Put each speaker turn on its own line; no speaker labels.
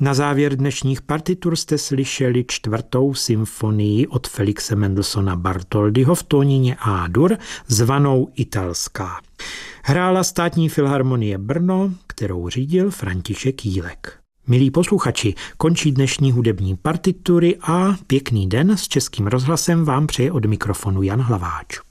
Na závěr dnešních partitur jste slyšeli 4. symfonii od Felixe Mendelssohna Bartholdyho v tónině A-dur, zvanou Italská. Hrála Státní filharmonie Brno, kterou řídil František Jílek. Milí posluchači, končí dnešní hudební partitury a pěkný den s Českým rozhlasem vám přeje od mikrofonu Jan Hlaváč.